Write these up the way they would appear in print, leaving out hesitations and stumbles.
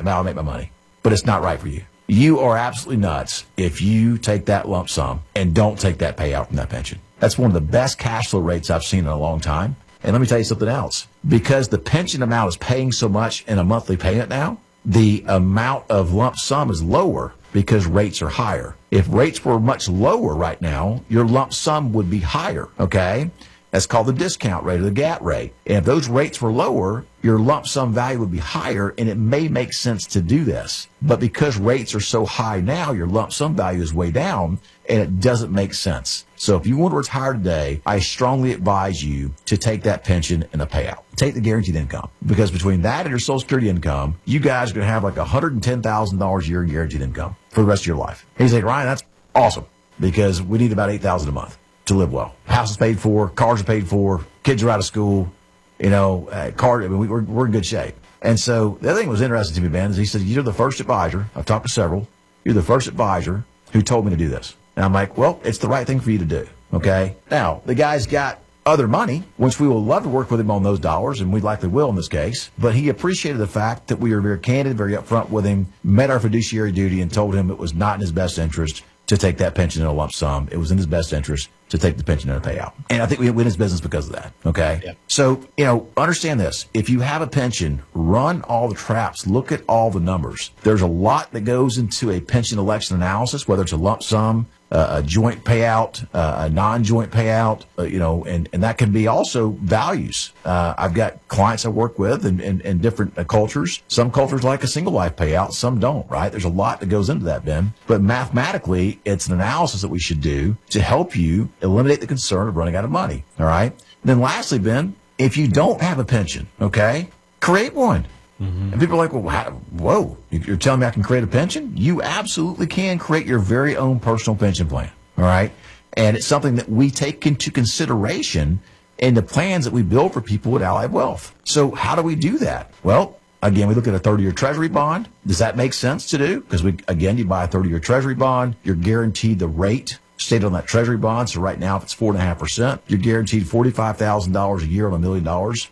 I'll make my money. But it's not right for you. You are absolutely nuts if you take that lump sum and don't take that payout from that pension. That's one of the best cash flow rates I've seen in a long time. And let me tell you something else. Because the pension amount is paying so much in a monthly payment now, the amount of lump sum is lower because rates are higher. If rates were much lower right now, your lump sum would be higher, okay? That's called the discount rate or the GAT rate. And if those rates were lower, your lump sum value would be higher, and it may make sense to do this. But because rates are so high now, your lump sum value is way down, and it doesn't make sense. So if you want to retire today, I strongly advise you to take that pension and a payout. Take the guaranteed income. Because between that and your Social Security income, you guys are going to have like $110,000 a year in guaranteed income for the rest of your life. And you say, Ryan, that's awesome, because we need about $8,000 a month to live well. House is paid for, cars are paid for, kids are out of school, we're in good shape. And so the other thing that was interesting to me, Ben, is he said, you're the first advisor, I've talked to several, you're the first advisor who told me to do this. And I'm like, well, it's the right thing for you to do, okay? Now, the guy's got other money, which we will love to work with him on those dollars, and we likely will in this case. But he appreciated the fact that we were very candid, very upfront with him, met our fiduciary duty, and told him it was not in his best interest to take that pension in a lump sum. It was in his best interest to take the pension in a payout. And I think we win his business because of that, okay? Yeah. So, understand this. If you have a pension, run all the traps. Look at all the numbers. There's a lot that goes into a pension election analysis, whether it's a lump sum, a joint payout, a non-joint payout, and that can be also values. I've got clients I work with in different cultures. Some cultures like a single life payout, some don't, right? There's a lot that goes into that, Ben. But mathematically, it's an analysis that we should do to help you eliminate the concern of running out of money, all right? Then lastly, Ben, if you don't have a pension, okay, create one. Mm-hmm. And people are like, whoa, you're telling me I can create a pension? You absolutely can create your very own personal pension plan, all right? And it's something that we take into consideration in the plans that we build for people at Allied Wealth. So how do we do that? Well, again, we look at a 30-year Treasury bond. Does that make sense to do? Because, you buy a 30-year Treasury bond, you're guaranteed the rate stated on that Treasury bond. So right now, if it's 4.5%, you're guaranteed $45,000 a year on $1 million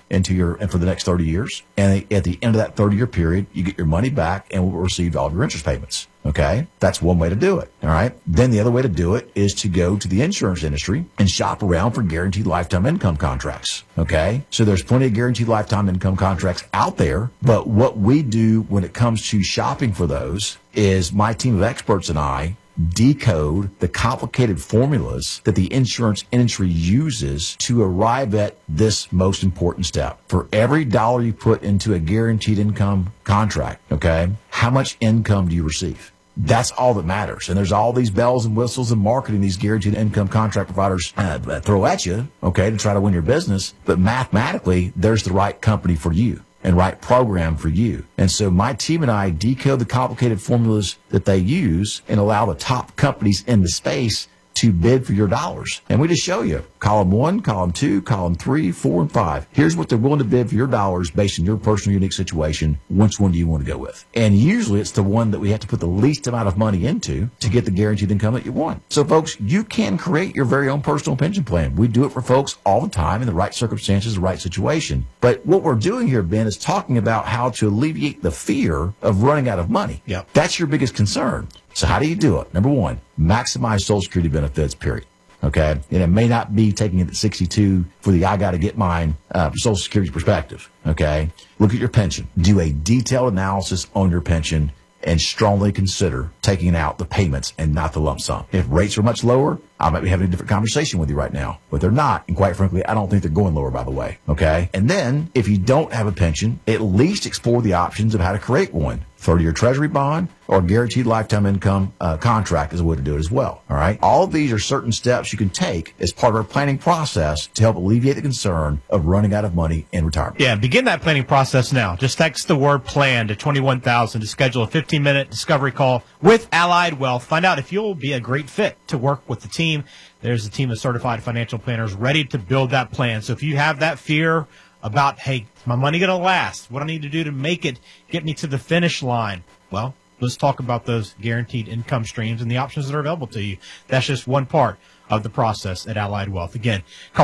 and for the next 30 years. And at the end of that 30-year period, you get your money back and will receive all of your interest payments. Okay, that's one way to do it. All right. Then the other way to do it is to go to the insurance industry and shop around for guaranteed lifetime income contracts. Okay, so there's plenty of guaranteed lifetime income contracts out there. But what we do when it comes to shopping for those is my team of experts and I decode the complicated formulas that the insurance industry uses to arrive at this most important step. For every dollar you put into a guaranteed income contract, okay, how much income do you receive? That's all that matters. And there's all these bells and whistles and marketing these guaranteed income contract providers throw at you, okay, to try to win your business. But mathematically, there's the right company for you and right program for you. And so my team and I decode the complicated formulas that they use and allow the top companies in the space to bid for your dollars. And we just show you column 1, column 2, column 3, 4, and 5. Here's what they're willing to bid for your dollars based on your personal unique situation. Which one do you want to go with? And usually it's the one that we have to put the least amount of money into to get the guaranteed income that you want. So folks, you can create your very own personal pension plan. We do it for folks all the time in the right circumstances, the right situation. But what we're doing here, Ben, is talking about how to alleviate the fear of running out of money. Yep. That's your biggest concern. So how do you do it? Number one, maximize Social Security benefits, period. Okay? And it may not be taking it at 62 for the I got to get mine Social Security perspective. Okay? Look at your pension. Do a detailed analysis on your pension and strongly consider taking out the payments and not the lump sum. If rates are much lower, I might be having a different conversation with you right now, but they're not. And quite frankly, I don't think they're going lower, by the way. Okay? And then if you don't have a pension, at least explore the options of how to create one. 30-year Treasury bond or guaranteed lifetime income contract is a way to do it as well. All right. All of these are certain steps you can take as part of our planning process to help alleviate the concern of running out of money in retirement. Yeah, begin that planning process now. Just text the word PLAN to 21,000 to schedule a 15-minute discovery call with Allied Wealth. Find out if you'll be a great fit to work with the team. There's a team of certified financial planners ready to build that plan. So if you have that fear about, hey, is my money going to last? What do I need to do to make it get me to the finish line? Well, let's talk about those guaranteed income streams and the options that are available to you. That's just one part of the process at Allied Wealth. Again, call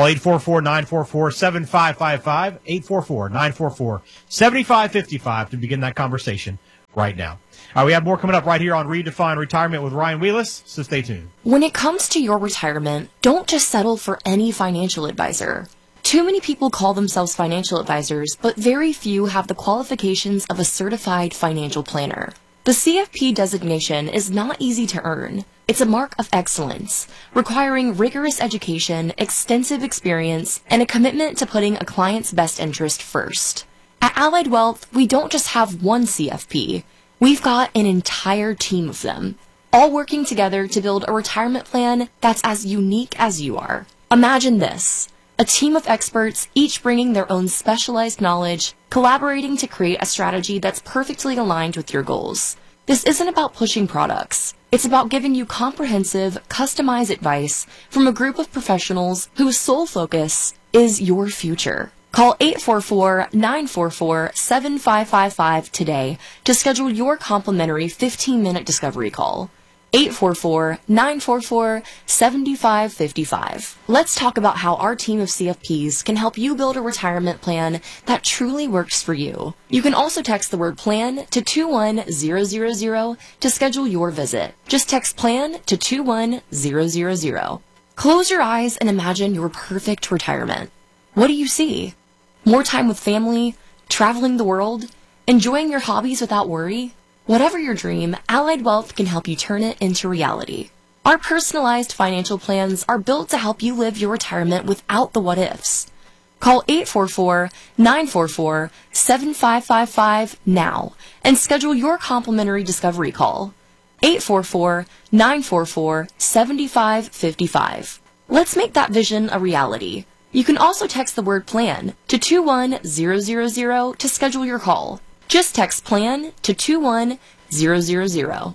844-944-7555, 844-944-7555 to begin that conversation right now. All right, we have more coming up right here on Redefine Retirement with Ryan Wheelis, so stay tuned. When it comes to your retirement, don't just settle for any financial advisor. Too many people call themselves financial advisors, but very few have the qualifications of a certified financial planner. The CFP designation is not easy to earn. It's a mark of excellence, requiring rigorous education, extensive experience, and a commitment to putting a client's best interest first. At Allied Wealth, we don't just have one CFP. We've got an entire team of them, all working together to build a retirement plan that's as unique as you are. Imagine this. A team of experts, each bringing their own specialized knowledge, collaborating to create a strategy that's perfectly aligned with your goals. This isn't about pushing products. It's about giving you comprehensive, customized advice from a group of professionals whose sole focus is your future. Call 844-944-7555 today to schedule your complimentary 15-minute discovery call. 844-944-7555. Let's talk about how our team of CFPs can help you build a retirement plan that truly works for you. You can also text the word PLAN to 21000 to schedule your visit. Just text PLAN to 21000. Close your eyes and imagine your perfect retirement. What do you see? More time with family, traveling the world, enjoying your hobbies without worry? Whatever your dream, Allied Wealth can help you turn it into reality. Our personalized financial plans are built to help you live your retirement without the what-ifs. Call 844-944-7555 now and schedule your complimentary discovery call. 844-944-7555. Let's make that vision a reality. You can also text the word PLAN to 21000 to schedule your call. Just text PLAN to 21000.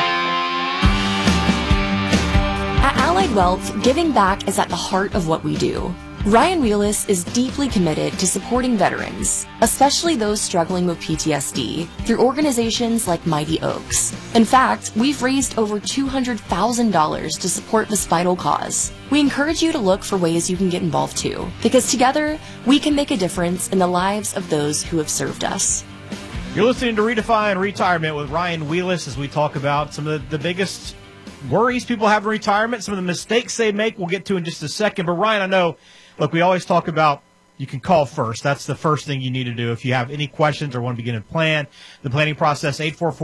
At Allied Wealth, giving back is at the heart of what we do. Ryan Wheelis is deeply committed to supporting veterans, especially those struggling with PTSD, through organizations like Mighty Oaks. In fact, we've raised over $200,000 to support this vital cause. We encourage you to look for ways you can get involved too, because together, we can make a difference in the lives of those who have served us. You're listening to Redefine Retirement with Ryan Wheelis as we talk about some of the biggest worries people have in retirement, some of the mistakes they make we'll get to in just a second. But Ryan, I know, look, we always talk about you can call first. That's the first thing you need to do. If you have any questions or want to begin a plan, the planning process,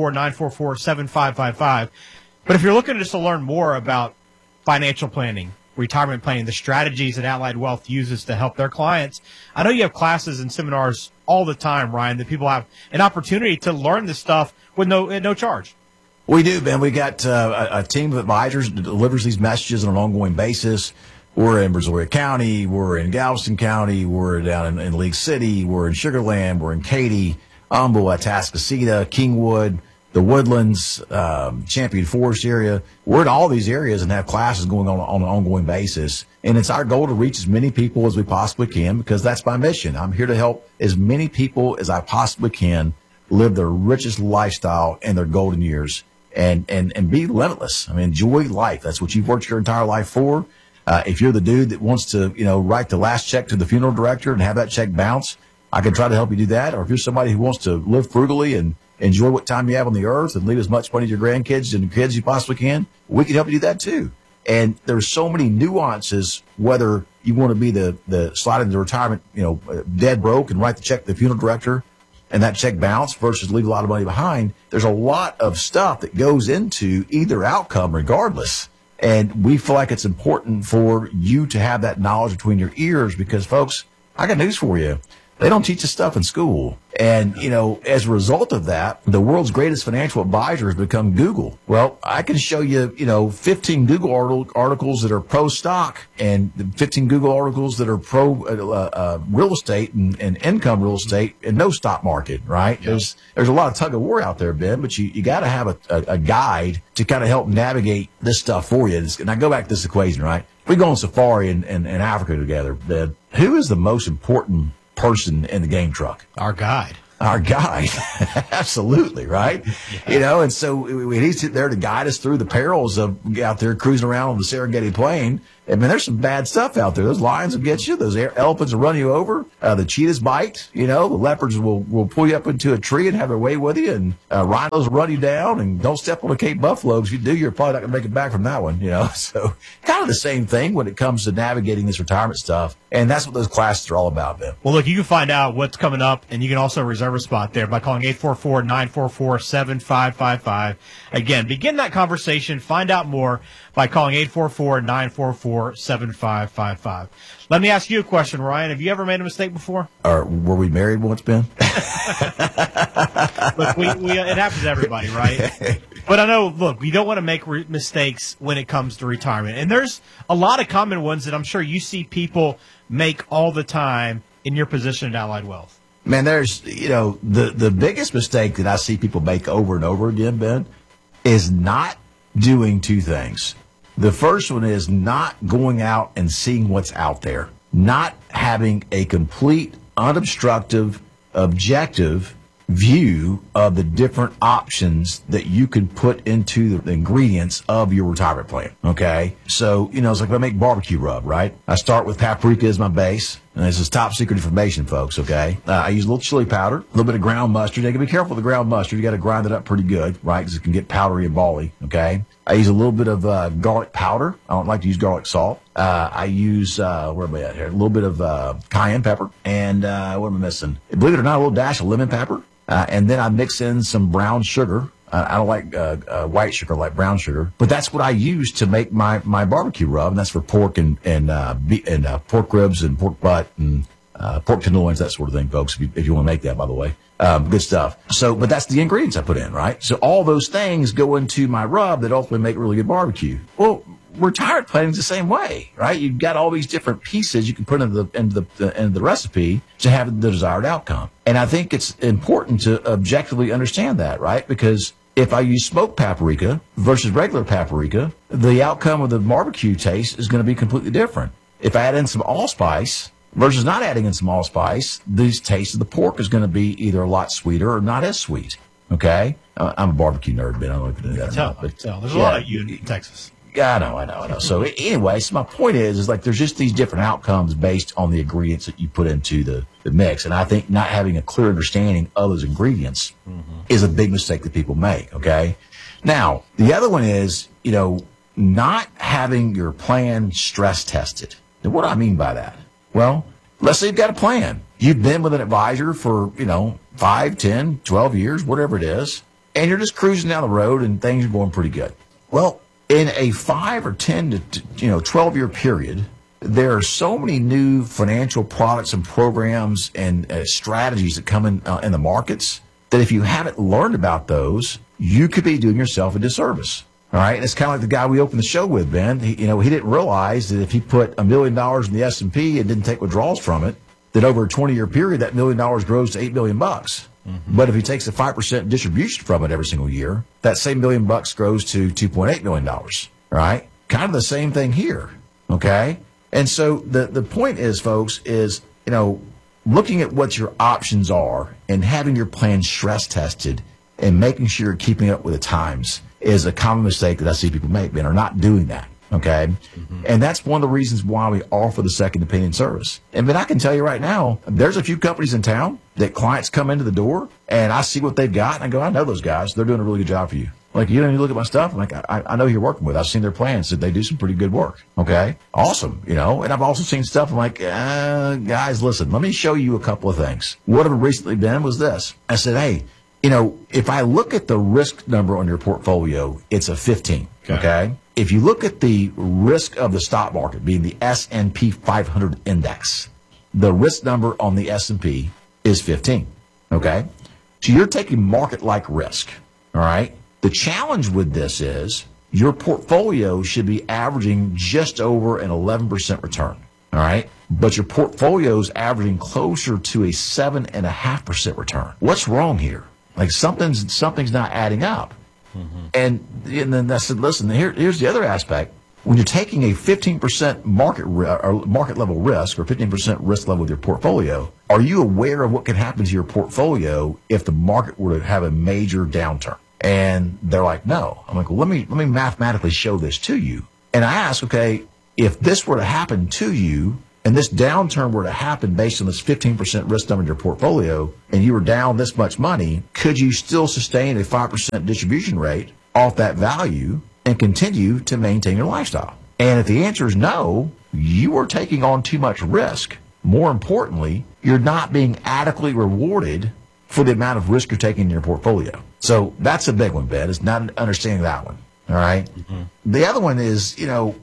844-944-7555. But if you're looking just to learn more about financial planning, retirement planning, the strategies that Allied Wealth uses to help their clients, I know you have classes and seminars all the time, Ryan, that people have an opportunity to learn this stuff with no charge. We do, Ben. We got a team of advisors that delivers these messages on an ongoing basis. We're in Brazoria County. We're in Galveston County. We're down in League City. We're in Sugar Land. We're in Katy, Humble, Atascocita, Kingwood, the Woodlands, Champion Forest area. We're in all these areas and have classes going on an ongoing basis. And it's our goal to reach as many people as we possibly can because that's my mission. I'm here to help as many people as I possibly can live their richest lifestyle in their golden years and be limitless. I mean, enjoy life. That's what you've worked your entire life for. If you're the dude that wants to, write the last check to the funeral director and have that check bounce, I can try to help you do that. Or if you're somebody who wants to live frugally and enjoy what time you have on the earth and leave as much money to your grandkids and kids as you possibly can, we can help you do that too. And there's so many nuances, whether you want to be the slide into retirement, dead broke and write the check to the funeral director and that check bounce versus leave a lot of money behind. There's a lot of stuff that goes into either outcome regardless. And we feel like it's important for you to have that knowledge between your ears because, folks, I got news for you. They don't teach this stuff in school. And, as a result of that, the world's greatest financial advisor has become Google. Well, I can show you, 15 Google articles that are pro-stock and 15 Google articles that are pro-real estate and income real estate and no stock market, right? Yeah. There's a lot of tug of war out there, Ben, but you got to have a guide to kind of help navigate this stuff for you. And I go back to this equation, right? We go on safari in Africa together, Ben. Who is the most important person in the game truck? Our guide. our guide. Absolutely, right? Yeah. And so when he's there to guide us through the perils of out there cruising around on the Serengeti Plain, I mean, there's some bad stuff out there. Those lions will get you. Those elephants will run you over. The cheetahs bite. The leopards will pull you up into a tree and have their way with you. And rhinos will run you down. And don't step on a Cape buffalo. If you do, you're probably not going to make it back from that one. So kind of the same thing when it comes to navigating this retirement stuff. And that's what those classes are all about, Ben. Well, look, you can find out what's coming up, and you can also reserve a spot there by calling 844-944-7555. Again, begin that conversation. Find out more by calling 844-944-7555. Let me ask you a question, Ryan. Have you ever made a mistake before? Or were we married once, Ben? Look, it happens to everybody, right? But I know, look, we don't want to make mistakes when it comes to retirement. And there's a lot of common ones that I'm sure you see people make all the time in your position at Allied Wealth. Man, there's, the biggest mistake that I see people make over and over again, Ben, is not doing two things. The first one is not going out and seeing what's out there, not having a complete, unobstructive, objective view of the different options that you can put into the ingredients of your retirement plan. Okay. So, it's like if I make barbecue rub, right? I start with paprika as my base. And this is top secret information, folks. Okay. I use a little chili powder, a little bit of ground mustard. You got to be careful with the ground mustard. You got to grind it up pretty good, right? Because it can get powdery and bally. Okay. I use a little bit of garlic powder. I don't like to use garlic salt. I use, where am I at here? A little bit of cayenne pepper. And what am I missing? Believe it or not, a little dash of lemon pepper. And then I mix in some brown sugar. I don't like white sugar, I like brown sugar. But that's what I use to make my barbecue rub, and that's for pork and pork ribs and pork butt and pork tenderloins, that sort of thing, folks, if you want to make that, by the way. Good stuff. So, but that's the ingredients I put in, right? So all those things go into my rub that ultimately make really good barbecue. Well, retirement planning is the same way, right? You've got all these different pieces you can put into the recipe to have the desired outcome. And I think it's important to objectively understand that, right? Because if I use smoked paprika versus regular paprika, the outcome of the barbecue taste is going to be completely different. If I add in some allspice versus not adding in some allspice, the taste of the pork is going to be either a lot sweeter or not as sweet. Okay? I'm a barbecue nerd, but I don't know if you know that or not. But there's a lot of you in Texas. Yeah, I know. So anyway, my point is like there's just these different outcomes based on the ingredients that you put into the mix. And I think not having a clear understanding of those ingredients is a big mistake that people make, okay? Now, the other one is, not having your plan stress tested. And what do I mean by that? Well, let's say you've got a plan. You've been with an advisor for, 5, 10, 12 years, whatever it is, and you're just cruising down the road and things are going pretty good. Well, in a 5 or 10 to 12 year period, there are so many new financial products and programs and strategies that come in the markets that if you haven't learned about those, you could be doing yourself a disservice. All right, and it's kind of like the guy we opened the show with, Ben. He didn't realize that if he put $1 million in the S&P and didn't take withdrawals from it, that over a 20-year period, that $1 million grows to $8 million. But if he takes a 5% distribution from it every single year, that same $1 million grows to $2.8 million. Right? Kind of the same thing here. Okay? And so the point is, folks, is, looking at what your options are and having your plan stress tested and making sure you're keeping up with the times is a common mistake that I see people make, Ben, are not doing that. Okay. And that's one of the reasons why we offer the second opinion service. And Ben, I can tell you right now, there's a few companies in town that clients come into the door and I see what they've got and I go, I know those guys. They're doing a really good job for you. Like, you don't even look at my stuff. I'm like, I know who you're working with. I've seen their plans that they do some pretty good work. Okay. Awesome. And I've also seen stuff. I'm like, guys, listen, let me show you a couple of things. What have recently been was this. I said, hey, if I look at the risk number on your portfolio, it's a 15. Okay. If you look at the risk of the stock market, being the S&P 500 index, the risk number on the S&P is 15. Okay. So you're taking market-like risk. All right. The challenge with this is your portfolio should be averaging just over an 11% return. All right. But your portfolio is averaging closer to a 7.5% return. What's wrong here? Like something's not adding up. And then I said, listen, here's the other aspect. when you're taking a 15% market level risk or 15% risk level with your portfolio, are you aware of what can happen to your portfolio if the market were to have a major downturn? And they're like, no. I'm like, well, let me mathematically show this to you. And I ask, okay, if this were to happen to you and this downturn were to happen based on this 15% risk number in your portfolio and you were down this much money, could you still sustain a 5% distribution rate off that value and continue to maintain your lifestyle? And if the answer is no, you are taking on too much risk. More importantly, you're not being adequately rewarded for the amount of risk you're taking in your portfolio. So that's a big one, Ben, is not understanding that one. All right. Mm-hmm. The other one is,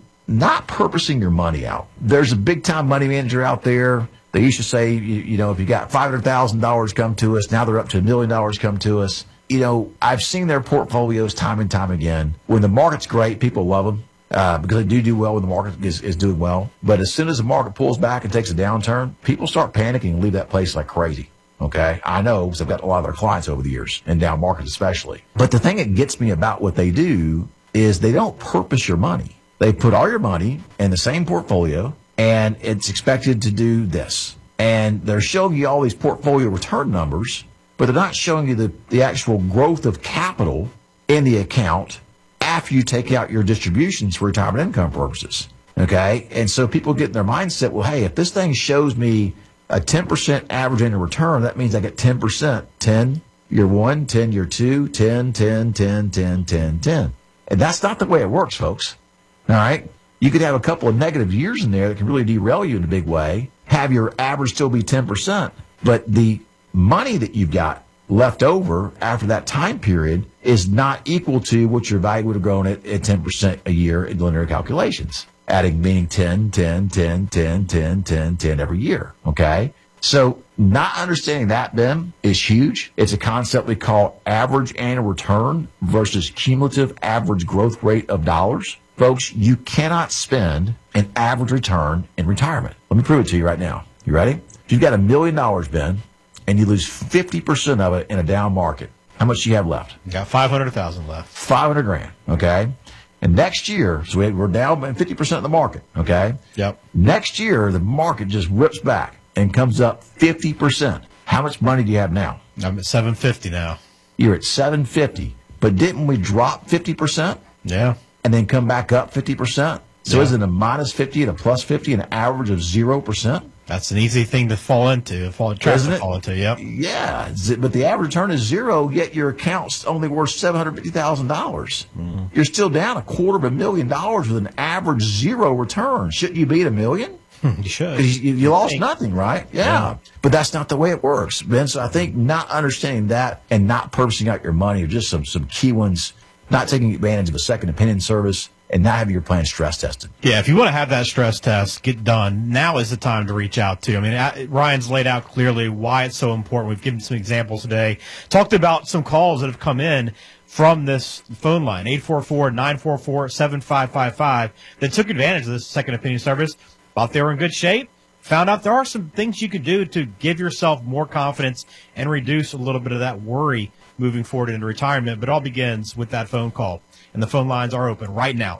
not purposing your money out. There's a big time money manager out there. They used to say, if you got $500,000 come to us, now they're up to $1 million come to us. I've seen their portfolios time and time again. When the market's great, people love them because they do well when the market is doing well. But as soon as the market pulls back and takes a downturn, people start panicking and leave that place like crazy. Okay, I know because I've got a lot of their clients over the years, in down markets especially. But the thing that gets me about what they do is they don't purpose your money. They put all your money in the same portfolio, and it's expected to do this. And they're showing you all these portfolio return numbers, but they're not showing you the actual growth of capital in the account after you take out your distributions for retirement income purposes. Okay, and so people get in their mindset, well, hey, if this thing shows me a 10% average annual return, that means I get 10%. 10 year 1, 10 year 2, 10, 10, 10, 10, 10, 10. And that's not the way it works, folks. All right? You could have a couple of negative years in there that can really derail you in a big way, have your average still be 10%, but the money that you've got left over after that time period is not equal to what your value would have grown at 10% a year in linear calculations. Adding meaning 10, 10, 10, 10, 10, 10, 10 every year. Okay? So not understanding that, Ben, is huge. It's a concept we call average annual return versus cumulative average growth rate of dollars. Folks, you cannot spend an average return in retirement. Let me prove it to you right now. You ready? If you've got $1 million, Ben, and you lose 50% of it in a down market, how much do you have left? You got $500,000 left. $500,000. Okay? And next year, so we're down 50% of the market, okay? Yep. Next year, the market just rips back and comes up 50%. How much money do you have now? I'm at $750 now. You're at $750. But didn't we drop 50%? Yeah. And then come back up 50%? So is it a minus 50 and a plus 50, an average of 0%? That's an easy thing to fall into, fall into, yep. Yeah, but the average return is 0, yet your account's only worth $750,000. Mm-hmm. You're still down $250,000 with an average 0 return. Shouldn't you be at $1 million? You should. You lost nothing, right? Yeah. But that's not the way it works, Ben. So I think not understanding that and not purposing out your money are just some key ones, not taking advantage of a second opinion service, and not having your plan stress tested. Yeah, if you want to have that stress test get done, now is the time to reach out to. I mean, Ryan's laid out clearly why it's so important. We've given some examples today. Talked about some calls that have come in from this phone line, 844-944-7555, that took advantage of this second opinion service, thought they were in good shape, found out there are some things you can do to give yourself more confidence and reduce a little bit of that worry moving forward into retirement. But it all begins with that phone call. And the phone lines are open right now,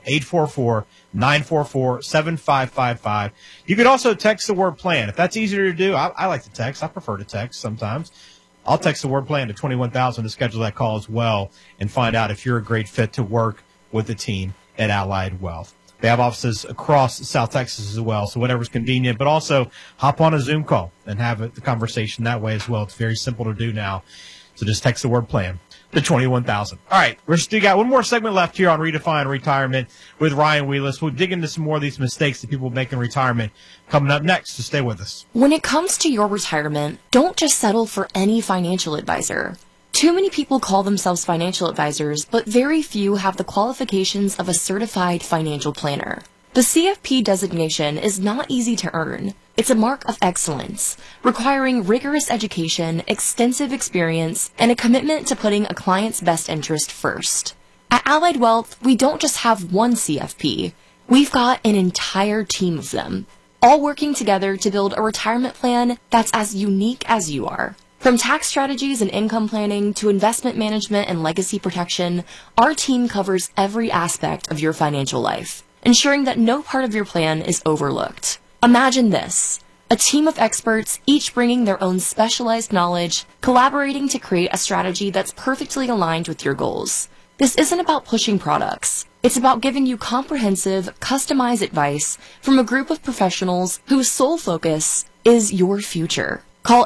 844-944-7555. You could also text the word plan. If that's easier to do, I like to text. I prefer to text sometimes. I'll text the word plan to 21,000 to schedule that call as well and find out if you're a great fit to work with the team at Allied Wealth. They have offices across South Texas as well, so whatever's convenient. But also hop on a Zoom call and have the conversation that way as well. It's very simple to do now. So just text the word plan to 21,000. All right, we're still got one more segment left here on Redefine Retirement with Ryan Wheelis. We'll dig into some more of these mistakes that people make in retirement coming up next, so stay with us. When it comes to your retirement, don't just settle for any financial advisor. Too many people call themselves financial advisors, but very few have the qualifications of a certified financial planner. The CFP designation is not easy to earn. It's a mark of excellence, requiring rigorous education, extensive experience, and a commitment to putting a client's best interest first. At Allied Wealth, we don't just have one CFP. We've got an entire team of them, all working together to build a retirement plan that's as unique as you are. From tax strategies and income planning to investment management and legacy protection, our team covers every aspect of your financial life. ensuring that no part of your plan is overlooked. Imagine this. A team of experts, each bringing their own specialized knowledge, collaborating to create a strategy that's perfectly aligned with your goals. This isn't about pushing products. It's about giving you comprehensive, customized advice from a group of professionals whose sole focus is your future. Call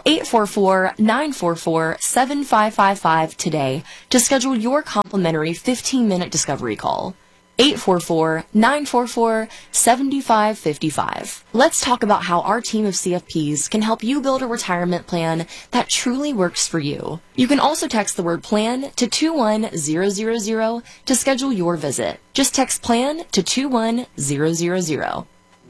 844-944-7555 today to schedule your complimentary 15-minute discovery call. 844-944-7555. Let's talk about how our team of CFPs can help you build a retirement plan that truly works for you. You can also text the word PLAN to 21000 to schedule your visit. Just text PLAN to 21000.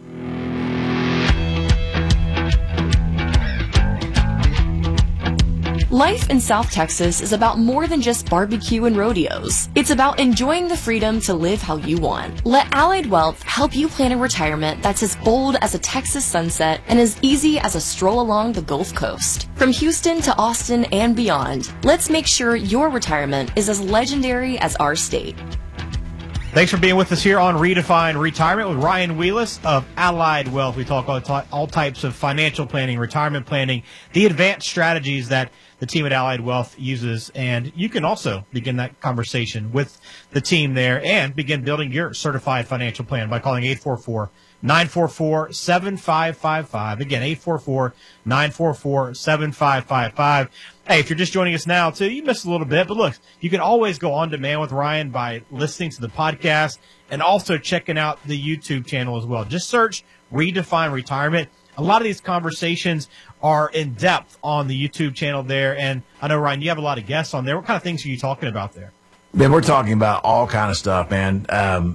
Life in South Texas is about more than just barbecue and rodeos. It's about enjoying the freedom to live how you want. Let Allied Wealth help you plan a retirement that's as bold as a Texas sunset and as easy as a stroll along the Gulf Coast. From Houston to Austin and beyond, let's make sure your retirement is as legendary as our state. Thanks for being with us here on Redefine Retirement with Ryan Wheelis of Allied Wealth. We talk all types of financial planning, retirement planning, the advanced strategies that the team at Allied Wealth uses. And you can also begin that conversation with the team there and begin building your certified financial plan by calling 844-944-7555. Again, 844-944-7555. Hey, if you're just joining us now, too, you missed a little bit. But look, you can always go on demand with Ryan by listening to the podcast and also checking out the YouTube channel as well. Just search Redefine Retirement. A lot of these conversations are in depth on the YouTube channel there. And I know, Ryan, you have a lot of guests on there. What kind of things are you talking about there? Man, we're talking about all kind of stuff, man.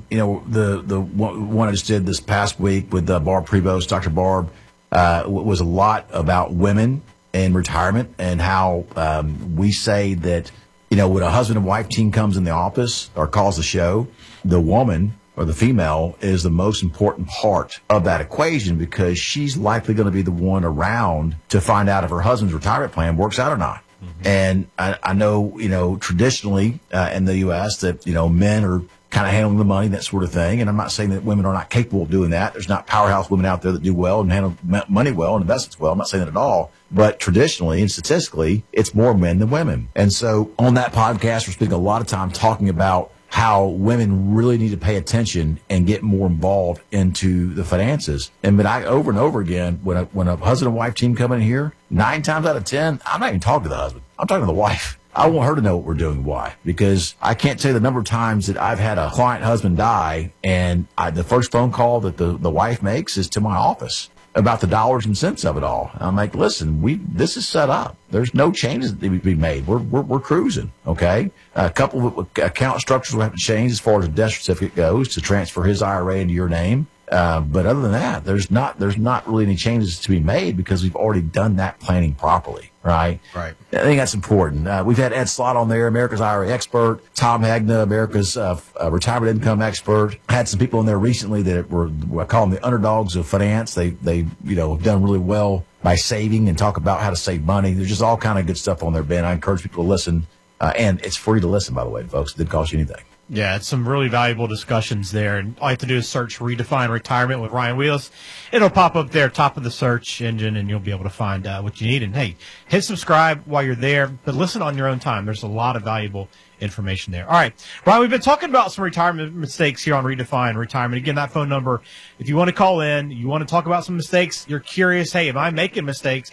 The one I just did this past week with Barb Prevost, Dr. Barb, was a lot about women in retirement and how we say that, when a husband and wife team comes in the office or calls the show, the woman or the female is the most important part of that equation because she's likely going to be the one around to find out if her husband's retirement plan works out or not. Mm-hmm. And I know, traditionally in the U.S. that, men are kind of handling the money, that sort of thing. And I'm not saying that women are not capable of doing that. There's not powerhouse women out there that do well and handle money well and investments well. I'm not saying that at all. But traditionally and statistically, it's more men than women. And so on that podcast, we're spending a lot of time talking about how women really need to pay attention and get more involved into the finances. But over and over again, when a husband and wife team come in here, 9 times out of 10, I'm not even talking to the husband. I'm talking to the wife. I want her to know what we're doing. Why? Because I can't tell you the number of times that I've had a client husband die, and the first phone call that the wife makes is to my office about the dollars and cents of it all. I'm like, listen, this is set up. There's no changes that need to be made. We're cruising, okay? A couple of account structures will have to change as far as the death certificate goes to transfer his IRA into your name. But other than that, there's not really any changes to be made because we've already done that planning properly, right? Right. I think that's important. We've had Ed Slott on there, America's IRA expert, Tom Hagna, America's retirement income expert. Had some people in there recently that were, I call them the underdogs of finance. They have done really well by saving and talk about how to save money. There's just all kind of good stuff on there, Ben. I encourage people to listen, and it's free to listen, by the way, folks. It didn't cost you anything. Yeah, it's some really valuable discussions there. And all you have to do is search Redefine Retirement with Ryan Wheelis. It'll pop up there, top of the search engine, and you'll be able to find what you need. And, hey, hit subscribe while you're there, but listen on your own time. There's a lot of valuable information there. All right, Ryan, we've been talking about some retirement mistakes here on Redefine Retirement. Again, that phone number, if you want to call in, you want to talk about some mistakes, you're curious, hey, am I making mistakes?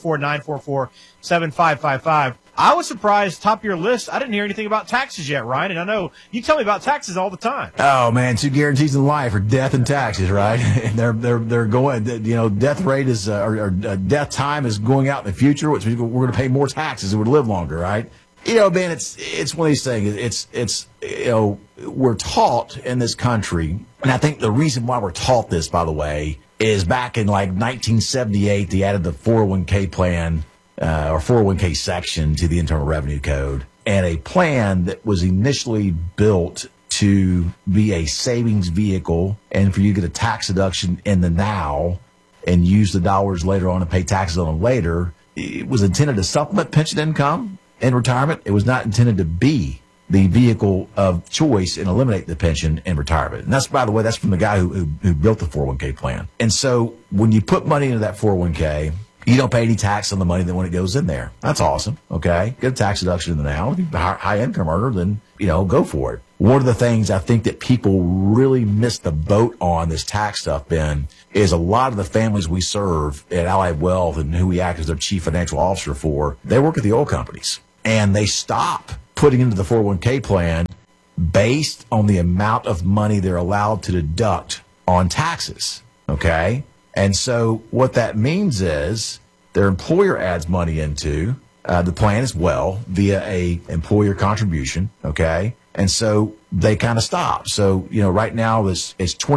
844-944-7555. I was surprised, top of your list, I didn't hear anything about taxes yet, Ryan, and I know you tell me about taxes all the time. Oh, man, 2 guarantees in life are death and taxes, right? And they're going, death rate is, or death time is going out in the future, which means we're going to pay more taxes and we're live longer, right? Man, it's one of these things. It's we're taught in this country, and I think the reason why we're taught this, by the way, is back in like 1978, they added the 401k plan, or 401k section to the Internal Revenue Code, and a plan that was initially built to be a savings vehicle and for you to get a tax deduction in the now and use the dollars later on and pay taxes on them later. It was intended to supplement pension income in retirement. It was not intended to be the vehicle of choice and eliminate the pension in retirement. And that's, by the way, that's from the guy who built the 401k plan. And so when you put money into that 401k, you don't pay any tax on the money when it goes in there. That's awesome. Okay. Get a tax deduction in the now. If you're a high income earner, then, go for it. One of the things I think that people really miss the boat on this tax stuff, Ben, is a lot of the families we serve at Allied Wealth and who we act as their chief financial officer for, they work at the oil companies and they stop putting into the 401k plan based on the amount of money they're allowed to deduct on taxes. Okay. And so what that means is their employer adds money into the plan as well via a employer contribution. Okay. And so they kind of stop. So, right now it's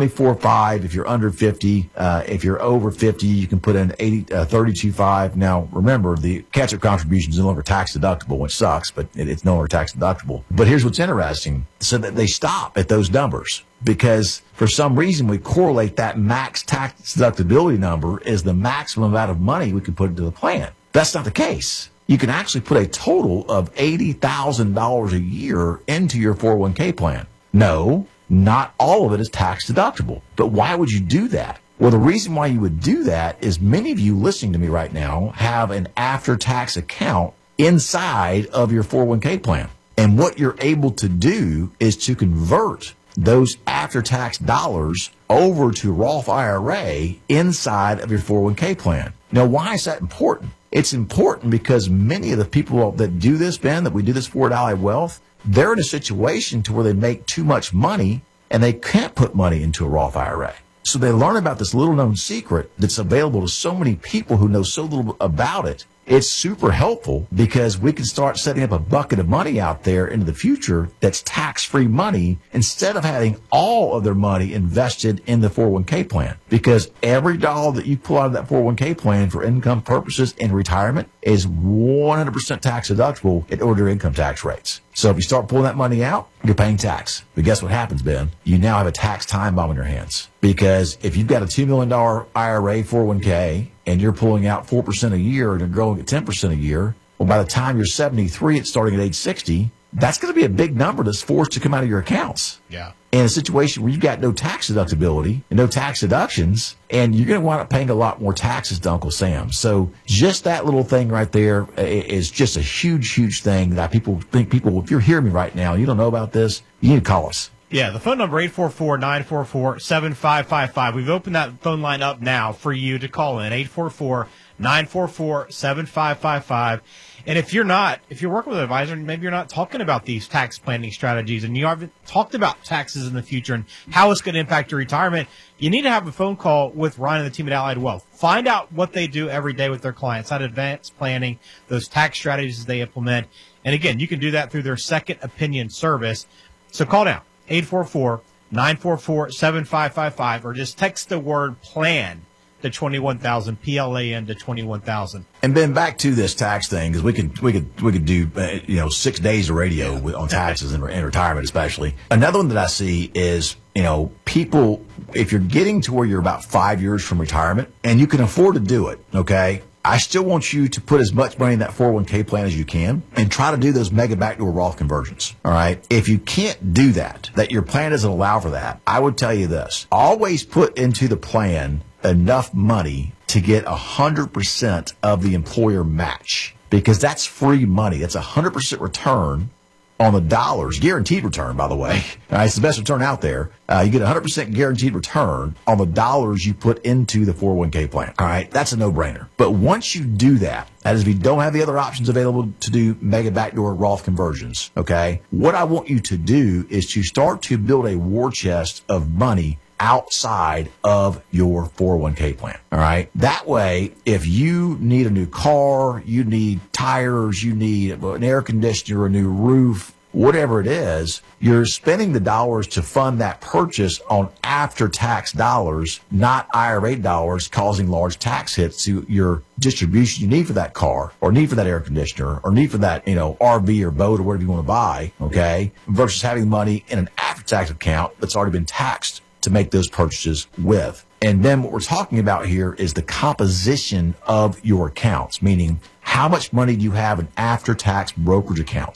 24.5 if you're under 50. If you're over 50, you can put in 32.5. Now, remember, the catch-up contribution is no longer tax deductible, which sucks, but it's no longer tax deductible. But here's what's interesting. So that they stop at those numbers because for some reason we correlate that max tax deductibility number as the maximum amount of money we can put into the plan. That's not the case. You can actually put a total of $80,000 a year into your 401k plan. No, not all of it is tax deductible. But why would you do that? Well, the reason why you would do that is many of you listening to me right now have an after-tax account inside of your 401k plan. And what you're able to do is to convert those after-tax dollars over to Roth IRA inside of your 401k plan. Now, why is that important? It's important because many of the people that do this, Ben, that we do this for at Allied Wealth, they're in a situation to where they make too much money and they can't put money into a Roth IRA. So they learn about this little known secret that's available to so many people who know so little about it. It's super helpful because we can start setting up a bucket of money out there into the future that's tax-free money instead of having all of their money invested in the 401k plan. Because every dollar that you pull out of that 401k plan for income purposes in retirement is 100% tax deductible at ordinary income tax rates. So if you start pulling that money out, you're paying tax. But guess what happens, Ben? You now have a tax time bomb in your hands. Because if you've got a $2 million IRA 401k and you're pulling out 4% a year and you're growing at 10% a year, well, by the time you're 73 and starting at age 60, that's going to be a big number that's forced to come out of your accounts. Yeah. In a situation where you've got no tax deductibility and no tax deductions, and you're going to wind up paying a lot more taxes to Uncle Sam. So just that little thing right there is just a huge, huge thing that people, if you're hearing me right now, you don't know about this, you need to call us. Yeah, the phone number 844-944-7555. We've opened that phone line up now for you to call in, 844-944-7555. And if you're working with an advisor, maybe you're not talking about these tax planning strategies and you haven't talked about taxes in the future and how it's going to impact your retirement, you need to have a phone call with Ryan and the team at Allied Wealth. Find out what they do every day with their clients, how to advance planning, those tax strategies they implement. And again, you can do that through their second opinion service. So call now, 844-944-7555, or just text the word PLAN to 21,000, PLAN to 21,000. And then back to this tax thing, because we could do 6 days of radio on taxes and retirement especially. Another one that I see is people, if you're getting to where you're about 5 years from retirement and you can afford to do it, okay, I still want you to put as much money in that 401k plan as you can and try to do those mega backdoor Roth conversions. All right. If you can't do that your plan doesn't allow for that, I would tell you this: always put into the plan enough money to get 100% of the employer match, because that's free money. That's 100% return on the dollars, guaranteed return, by the way. All right, it's the best return out there. You get 100% guaranteed return on the dollars you put into the 401k plan. All right, that's a no-brainer. But once you do that, that is if you don't have the other options available to do mega backdoor Roth conversions, okay, what I want you to do is to start to build a war chest of money outside of your 401k plan. All right. That way, if you need a new car, you need tires, you need an air conditioner, a new roof, whatever it is, you're spending the dollars to fund that purchase on after-tax dollars, not IRA dollars, causing large tax hits to your distribution you need for that car or need for that air conditioner or need for that, RV or boat or whatever you want to buy, okay, versus having money in an after-tax account that's already been taxed to make those purchases with. And then what we're talking about here is the composition of your accounts, meaning how much money do you have in after-tax brokerage accounts?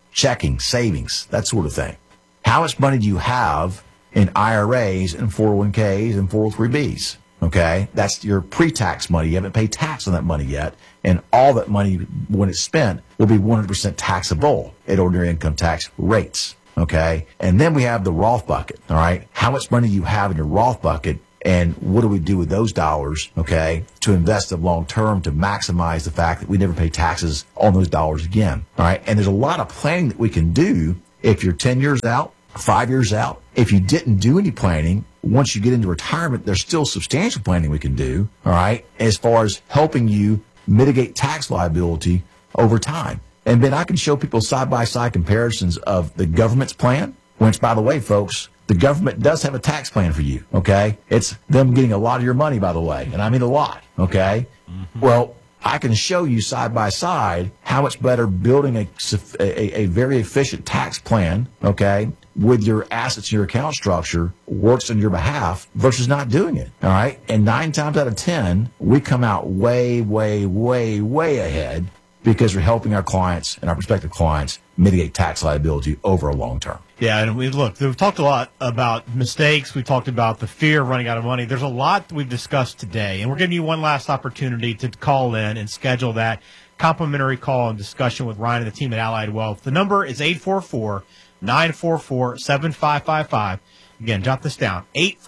checking, savings, that sort of thing. How much money do you have in IRAs and 401ks and 403bs? Okay, that's your pre-tax money. You haven't paid tax on that money yet, and all that money, when it's spent, will be 100% taxable at ordinary income tax rates. Okay, and then we have the Roth bucket. All right, how much money do you have in your Roth bucket, and what do we do with those dollars? Okay, to invest them long term to maximize the fact that we never pay taxes on those dollars again. All right, and there's a lot of planning that we can do if you're 10 years out, 5 years out. If you didn't do any planning, once you get into retirement, there's still substantial planning we can do, all right, as far as helping you mitigate tax liability over time. And Ben, I can show people side-by-side comparisons of the government's plan, which, by the way, folks, the government does have a tax plan for you, okay? It's them getting a lot of your money, by the way, and I mean a lot, okay? Mm-hmm. Well, I can show you side by side how much better building a very efficient tax plan, okay, with your assets and your account structure works on your behalf versus not doing it, all right? And 9 times out of 10, we come out way, way, way, way ahead because we're helping our clients and our prospective clients mitigate tax liability over a long term. Yeah, and we've talked a lot about mistakes. We talked about the fear of running out of money. There's a lot that we've discussed today, and we're giving you one last opportunity to call in and schedule that complimentary call and discussion with Ryan and the team at Allied Wealth. The number is 844-944-7555. Again, jot this down,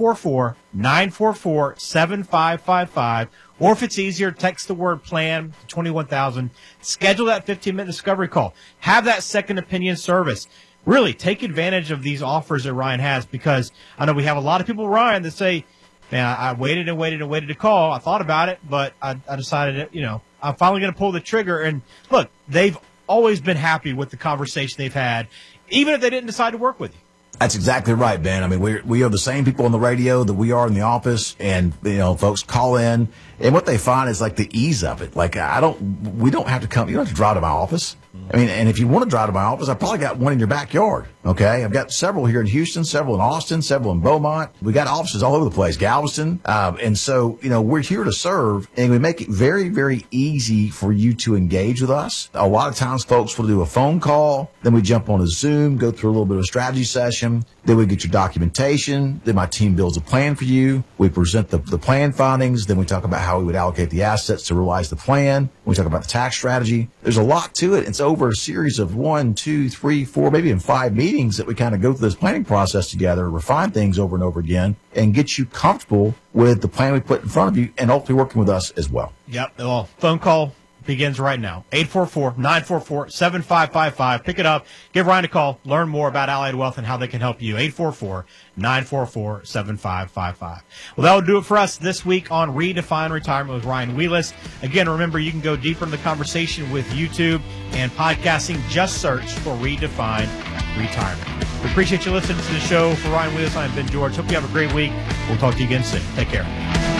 844-944-7555. Or if it's easier, text the word plan to 21,000. Schedule that 15-minute discovery call. Have that second opinion service. Really take advantage of these offers that Ryan has, because I know we have a lot of people, Ryan, that say, man, I waited and waited and waited to call. I thought about it, but I decided that, I'm finally going to pull the trigger. And look, they've always been happy with the conversation they've had, even if they didn't decide to work with you. That's exactly right, Ben. I mean, we are the same people on the radio that we are in the office, and folks call in, and what they find is like the ease of it. Like we don't have to come. You don't have to drive to my office. I mean, and if you want to drive to my office, I probably got one in your backyard. Okay, I've got several here in Houston, several in Austin, several in Beaumont. We got offices all over the place, Galveston, and so we're here to serve, and we make it very, very easy for you to engage with us. A lot of times, folks will do a phone call, then we jump on a Zoom, go through a little bit of a strategy session, then we get your documentation, then my team builds a plan for you. We present the plan findings, then we talk about how we would allocate the assets to realize the plan. We talk about the tax strategy. There's a lot to it. It's over a series of 1, 2, 3, 4, maybe even 5 meetings that we kind of go through this planning process together, refine things over and over again, and get you comfortable with the plan we put in front of you, and hopefully working with us as well. Yep. Well, phone call begins right now. 844-944-7555. Pick it up. Give Ryan a call. Learn more about Allied Wealth and how they can help you. 844-944-7555. Well, that will do it for us this week on Redefine Retirement with Ryan Wheelis. Again, remember, you can go deeper in the conversation with YouTube and podcasting. Just search for Redefine Retirement. We appreciate you listening to the show. For Ryan Wheelis, I'm Ben George. Hope you have a great week. We'll talk to you again soon. Take care.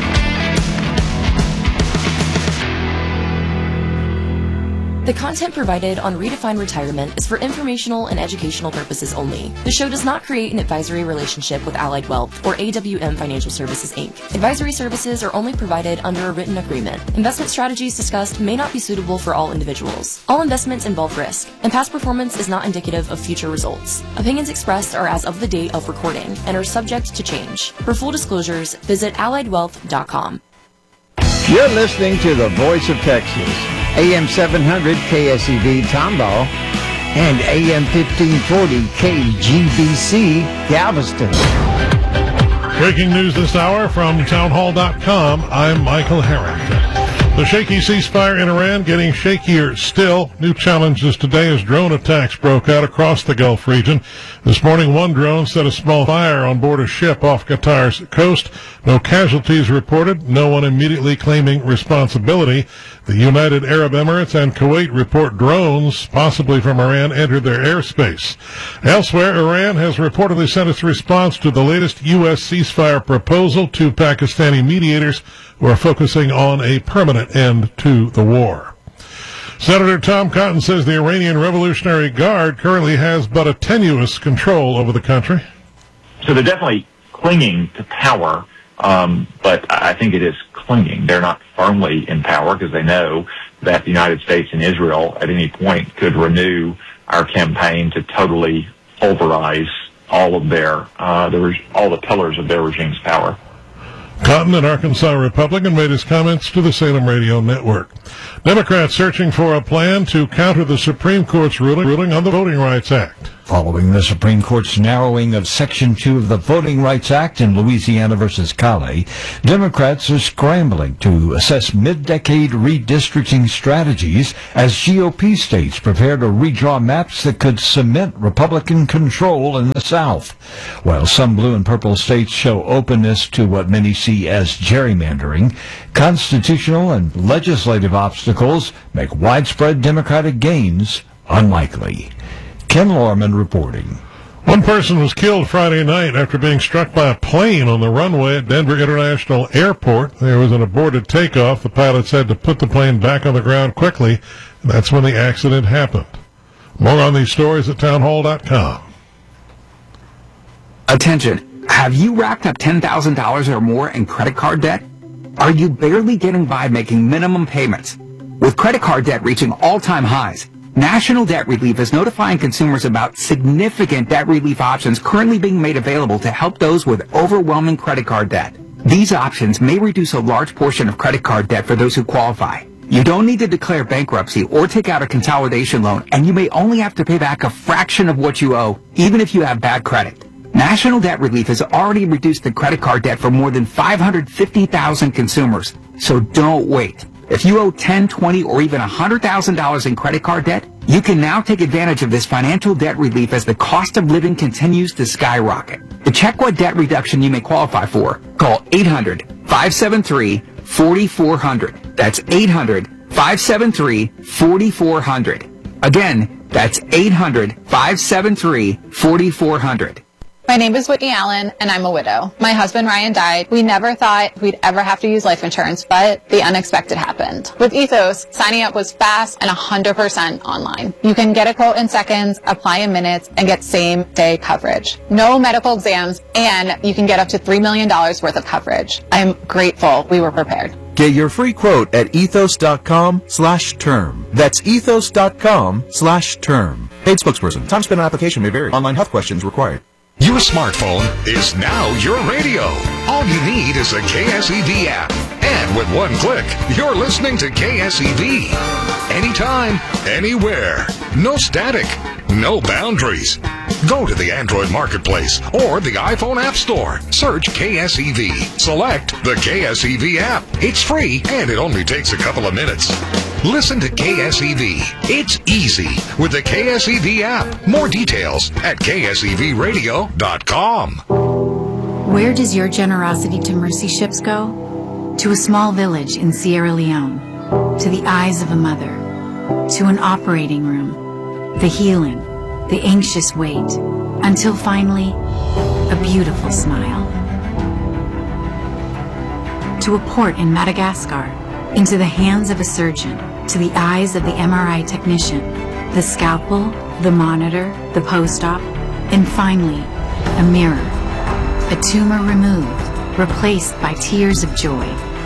The content provided on Redefine Retirement is for informational and educational purposes only. The show does not create an advisory relationship with Allied Wealth or AWM Financial Services, Inc. Advisory services are only provided under a written agreement. Investment strategies discussed may not be suitable for all individuals. All investments involve risk, and past performance is not indicative of future results. Opinions expressed are as of the date of recording and are subject to change. For full disclosures, visit alliedwealth.com. You're listening to the Voice of Texas, AM 700 KSEV Tomball and AM 1540 KGBC Galveston. Breaking news this hour from townhall.com. I'm Michael Harrington. The shaky ceasefire in Iran getting shakier still. New challenges today as drone attacks broke out across the Gulf region. This morning, one drone set a small fire on board a ship off Qatar's coast. No casualties reported, no one immediately claiming responsibility. The United Arab Emirates and Kuwait report drones, possibly from Iran, entered their airspace. Elsewhere, Iran has reportedly sent its response to the latest U.S. ceasefire proposal to Pakistani mediators who are focusing on a permanent end to the war. Senator Tom Cotton says the Iranian Revolutionary Guard currently has but a tenuous control over the country. So they're definitely clinging to power, but I think it is clinging. They're not firmly in power because they know that the United States and Israel at any point could renew our campaign to totally pulverize all of all the pillars of their regime's power. Cotton, an Arkansas Republican, made his comments to the Salem Radio Network. Democrats searching for a plan to counter the Supreme Court's ruling on the Voting Rights Act. Following the Supreme Court's narrowing of Section 2 of the Voting Rights Act in Louisiana versus Cali, Democrats are scrambling to assess mid-decade redistricting strategies as GOP states prepare to redraw maps that could cement Republican control in the South. While some blue and purple states show openness to what many see as gerrymandering, constitutional and legislative obstacles make widespread Democratic gains unlikely. Ken Lorman reporting. One person was killed Friday night after being struck by a plane on the runway at Denver International Airport. There was an aborted takeoff. The pilots had to put the plane back on the ground quickly, and that's when the accident happened. More on these stories at townhall.com. Attention. Have you racked up $10,000 or more in credit card debt? Are you barely getting by making minimum payments? With credit card debt reaching all-time highs, National Debt Relief is notifying consumers about significant debt relief options currently being made available to help those with overwhelming credit card debt. These options may reduce a large portion of credit card debt for those who qualify. You don't need to declare bankruptcy or take out a consolidation loan, and you may only have to pay back a fraction of what you owe, even if you have bad credit. National Debt Relief has already reduced the credit card debt for more than 550,000 consumers, so don't wait. If you owe $10,000, $20,000, or even $100,000 in credit card debt, you can now take advantage of this financial debt relief as the cost of living continues to skyrocket. To check what debt reduction you may qualify for, call 800-573-4400. That's 800-573-4400. Again, that's 800-573-4400. My name is Whitney Allen, and I'm a widow. My husband, Ryan, died. We never thought we'd ever have to use life insurance, but the unexpected happened. With Ethos, signing up was fast and 100% online. You can get a quote in seconds, apply in minutes, and get same-day coverage. No medical exams, and you can get up to $3 million worth of coverage. I'm grateful we were prepared. Get your free quote at ethos.com/term. That's ethos.com/term. Paid spokesperson. Time spent on application may vary. Online health questions required. Your smartphone is now your radio. All you need is a KSEV app. And with one click, you're listening to KSEV. Anytime, anywhere. No static, no boundaries. Go to the Android Marketplace or the iPhone App Store. Search KSEV. Select the KSEV app. It's free and it only takes a couple of minutes. Listen to KSEV. It's easy with the KSEV app. More details at ksevradio.com. Where does your generosity to mercy ships go? To a small village in Sierra Leone. To the eyes of a mother. To an operating room. The healing. The anxious wait. Until finally, a beautiful smile. To a port in Madagascar. Into the hands of a surgeon. To the eyes of the MRI technician, the scalpel, the monitor, the post-op, and finally, a mirror. A tumor removed, replaced by tears of joy.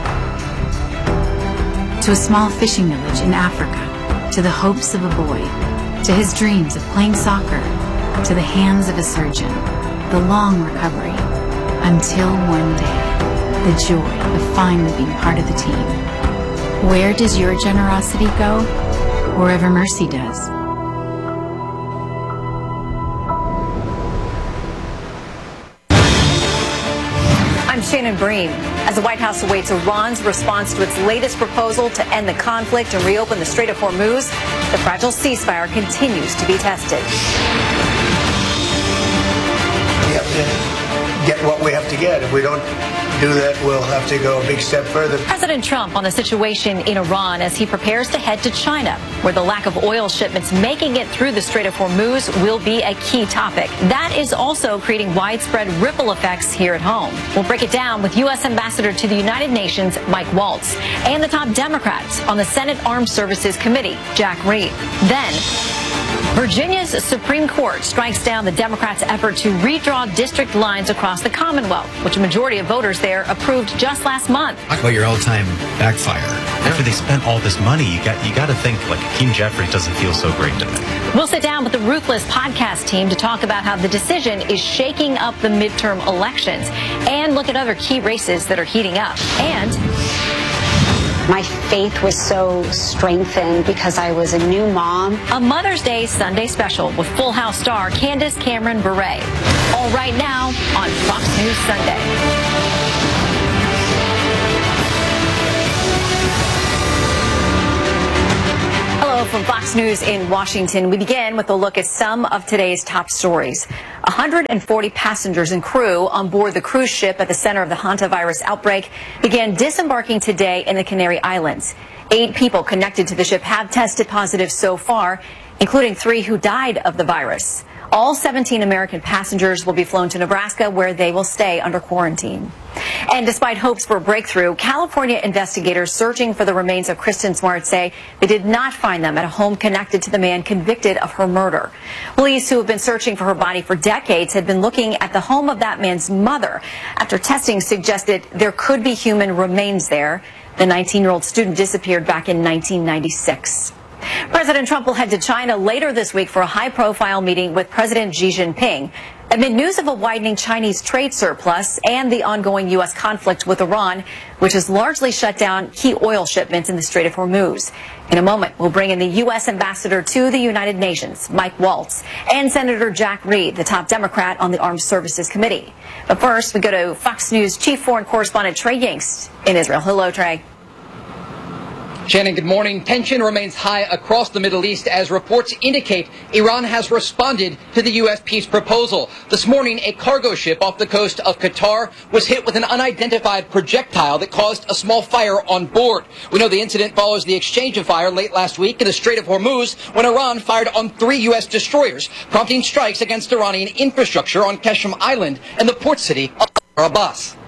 To a small fishing village in Africa, to the hopes of a boy, to his dreams of playing soccer, to the hands of a surgeon, the long recovery, until one day, the joy of finally being part of the team. Where does your generosity go? Wherever mercy does. I'm Shannon Bream. As the White House awaits Iran's response to its latest proposal to end the conflict and reopen the Strait of Hormuz, the fragile ceasefire continues to be tested. We have to get what we have to get. If we don't do that, we'll have to go a big step further. President Trump on the situation in Iran as he prepares to head to China, where the lack of oil shipments making it through the Strait of Hormuz will be a key topic. That is also creating widespread ripple effects here at home. We'll break it down with U.S. Ambassador to the United Nations, Mike Waltz, and the top Democrats on the Senate Armed Services Committee, Jack Reed. Then, Virginia's Supreme Court strikes down the Democrats' effort to redraw district lines across the Commonwealth, which a majority of voters there approved just last month. Talk about your all-time backfire. After they spent all this money, you got to think like Hakeem Jeffries doesn't feel so great to me. We'll sit down with the Ruthless podcast team to talk about how the decision is shaking up the midterm elections and look at other key races that are heating up. And my faith was so strengthened because I was a new mom. A Mother's Day Sunday special with Full House star Candace Cameron Bure. All right now on Fox News Sunday. Hello from Fox News in Washington. We begin with a look at some of today's top stories. 140 passengers and crew on board the cruise ship at the center of the hantavirus outbreak began disembarking today in the Canary Islands. 8 people connected to the ship have tested positive so far, including 3 who died of the virus. All 17 American passengers will be flown to Nebraska, where they will stay under quarantine. And despite hopes for a breakthrough, California investigators searching for the remains of Kristen Smart say they did not find them at a home connected to the man convicted of her murder. Police who have been searching for her body for decades had been looking at the home of that man's mother after testing suggested there could be human remains there. The 19-year-old student disappeared back in 1996. President Trump will head to China later this week for a high-profile meeting with President Xi Jinping amid news of a widening Chinese trade surplus and the ongoing U.S. conflict with Iran, which has largely shut down key oil shipments in the Strait of Hormuz. In a moment, we'll bring in the U.S. ambassador to the United Nations, Mike Waltz, and Senator Jack Reed, the top Democrat on the Armed Services Committee. But first, we go to Fox News chief foreign correspondent Trey Yingst in Israel. Hello, Trey. Shannon, good morning. Tension remains high across the Middle East as reports indicate Iran has responded to the U.S. peace proposal. This morning, a cargo ship off the coast of Qatar was hit with an unidentified projectile that caused a small fire on board. We know the incident follows the exchange of fire late last week in the Strait of Hormuz when Iran fired on 3 U.S. destroyers, prompting strikes against Iranian infrastructure on Qashm Island and the port city of Abbas.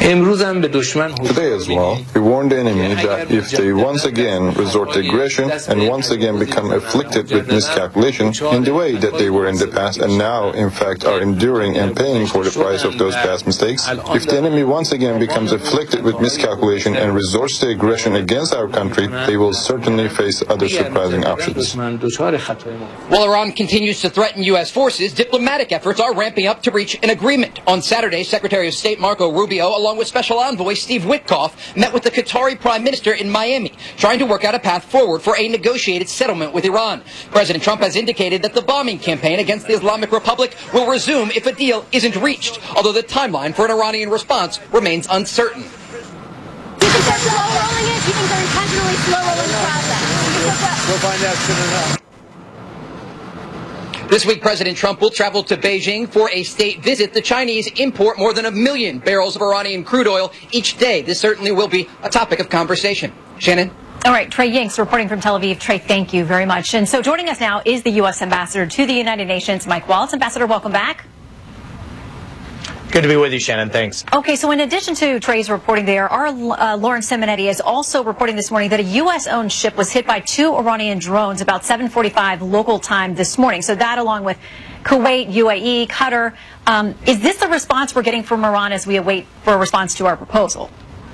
Today as well, we warned the enemy that if they once again resort to aggression and once again become afflicted with miscalculation in the way that they were in the past and now, in fact, are enduring and paying for the price of those past mistakes, if the enemy once again becomes afflicted with miscalculation and resorts to aggression against our country, they will certainly face other surprising options. While Iran continues to threaten U.S. forces, diplomatic efforts are ramping up to reach an agreement. On Saturday, Secretary of State Marco Rubio, along with Special Envoy Steve Witkoff, met with the Qatari Prime Minister in Miami, trying to work out a path forward for a negotiated settlement with Iran. President Trump has indicated that the bombing campaign against the Islamic Republic will resume if a deal isn't reached, although the timeline for an Iranian response remains uncertain. Do you think they're slow rolling it? Do you think they're intentionally slow rolling the process? We'll find out soon enough. This week, President Trump will travel to Beijing for a state visit. The Chinese import more than 1 million barrels of Iranian crude oil each day. This certainly will be a topic of conversation. Shannon? All right, Trey Yingst reporting from Tel Aviv. Trey, thank you very much. And so joining us now is the U.S. ambassador to the United Nations, Mike Waltz. Ambassador, welcome back. Good to be with you, Shannon. Thanks. Okay, so in addition to Trey's reporting there, our Lauren Simonetti is also reporting this morning that a U.S.-owned ship was hit by 2 Iranian drones about 7:45 local time this morning. So that, along with Kuwait, UAE, Qatar, is this the response we're getting from Iran as we await for a response to our proposal?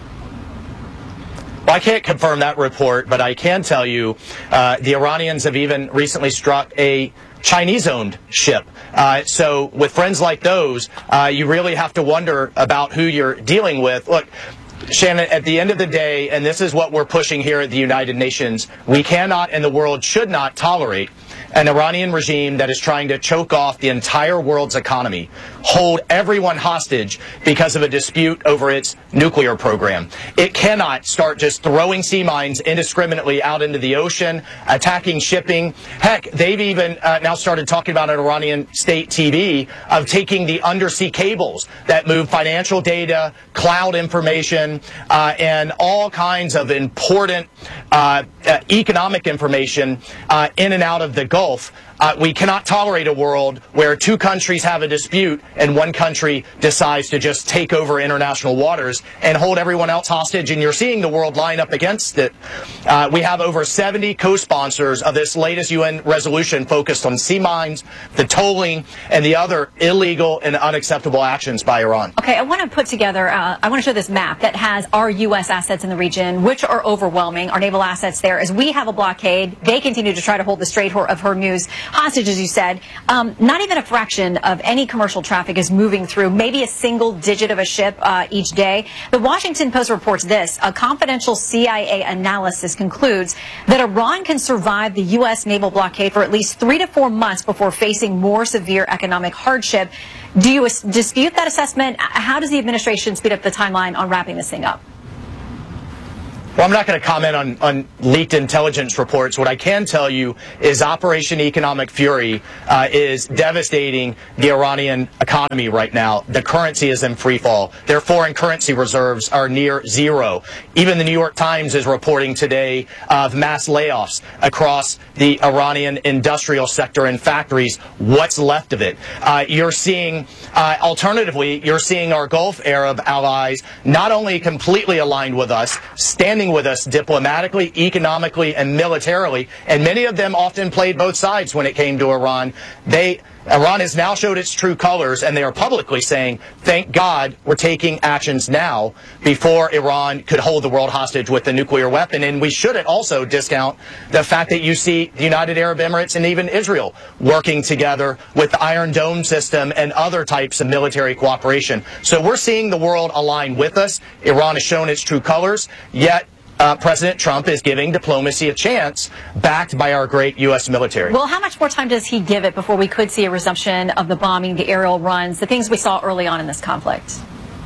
Well, I can't confirm that report, but I can tell you the Iranians have even recently struck a Chinese-owned ship. So with friends like those, you really have to wonder about who you're dealing with. Look, Shannon, at the end of the day, and this is what we're pushing here at the United Nations, we cannot and the world should not tolerate an Iranian regime that is trying to choke off the entire world's economy, hold everyone hostage because of a dispute over its nuclear program. It cannot start just throwing sea mines indiscriminately out into the ocean, attacking shipping. Heck, they've even now started talking about an Iranian state TV of taking the undersea cables that move financial data, cloud information, and all kinds of important economic information in and out of the Gulf. we cannot tolerate a world where two countries have a dispute and one country decides to just take over international waters and hold everyone else hostage, and you're seeing the world line up against it. We have over 70 co-sponsors of this latest UN resolution focused on sea mines, the tolling, and the other illegal and unacceptable actions by Iran. Okay, I want to put together, I want to show this map that has our U.S. assets in the region, which are overwhelming, our naval assets there. As we have a blockade, they continue to try to hold the Strait of Hormuz hostage, as you said. Not even a fraction of any commercial traffic is moving through, maybe a single digit of a ship each day. The Washington Post reports this. A confidential CIA analysis concludes that Iran can survive the U.S. naval blockade for at least 3 to 4 months before facing more severe economic hardship. Do you dispute that assessment? How does the administration speed up the timeline on wrapping this thing up? Well, I'm not going to comment on leaked intelligence reports. What I can tell you is Operation Economic Fury is devastating the Iranian economy right now. The currency is in free fall. Their foreign currency reserves are near zero. Even the New York Times is reporting today of mass layoffs across the Iranian industrial sector and factories. What's left of it? You're seeing, alternatively, you're seeing our Gulf Arab allies not only completely aligned with us, standing with us diplomatically, economically, and militarily, and many of them often played both sides when it came to Iran. Iran has now showed its true colors, and they are publicly saying, thank God we're taking actions now before Iran could hold the world hostage with a nuclear weapon. And we shouldn't also discount the fact that you see the United Arab Emirates and even Israel working together with the Iron Dome system and other types of military cooperation. So we're seeing the world align with us. Iran has shown its true colors, yet President Trump is giving diplomacy a chance, backed by our great U.S. military. Well, how much more time does he give it before we could see a resumption of the bombing, the aerial runs, the things we saw early on in this conflict?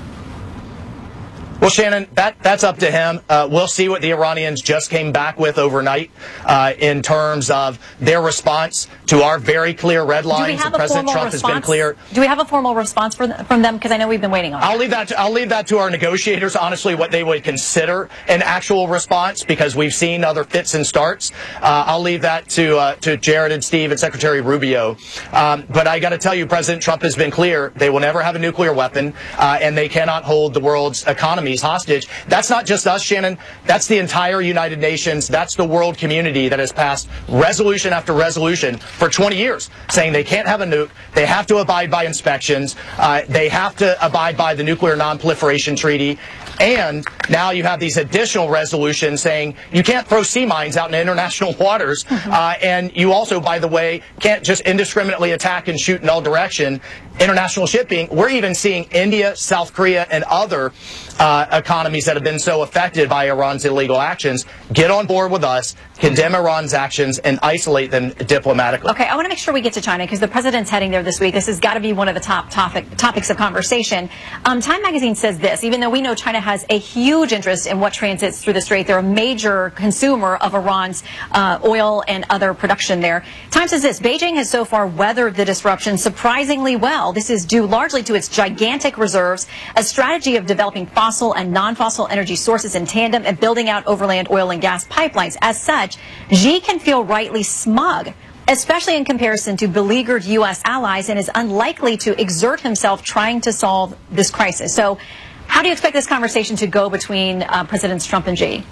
Well, Shannon, that's up to him. We'll see what the Iranians just came back with overnight in terms of their response to our very clear red lines. And President Trump has been clear. Do we have a formal response from them? Because I know we've been waiting on it. I'll leave that to our negotiators, honestly, what they would consider an actual response, because we've seen other fits and starts. I'll leave that to Jared and Steve and Secretary Rubio. But I got to tell you, President Trump has been clear. They will never have a nuclear weapon, and they cannot hold the world's economy hostage. That's not just us, Shannon. That's the entire United Nations. That's the world community that has passed resolution after resolution for 20 years saying they can't have a nuke. They have to abide by inspections. They have to abide by the Nuclear Non-Proliferation Treaty. And now you have these additional resolutions saying you can't throw sea mines out in international waters. And you also, by the way, can't just indiscriminately attack and shoot in all direction international shipping. We're even seeing India, South Korea, and other economies that have been so affected by Iran's illegal actions get on board with us, condemn Iran's actions, and isolate them diplomatically. Okay, I want to make sure we get to China because the president's heading there this week. This has got to be one of the top topics of conversation. Time magazine says this: even though we know China has a huge interest in what transits through the Strait, they're a major consumer of Iran's oil and other production there. Time says this: Beijing has so far weathered the disruption surprisingly well. This is due largely to its gigantic reserves, a strategy of developing fossil and non-fossil energy sources in tandem, and building out overland oil and gas pipelines. As such, Xi can feel rightly smug, especially in comparison to beleaguered U.S. allies, and is unlikely to exert himself trying to solve this crisis. So how do you expect this conversation to go between Presidents Trump and Xi?